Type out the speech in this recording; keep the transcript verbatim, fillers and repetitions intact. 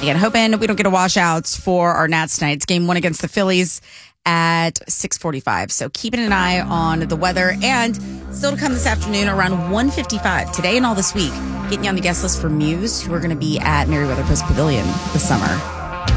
Again, hoping we don't get a washouts for our Nats tonight. It's game one against the Phillies at six forty-five. So keeping an eye on the weather, and still to come this afternoon around one fifty-five today and all this week, getting you on the guest list for Muse, who are going to be at Meriwether Post Pavilion this summer.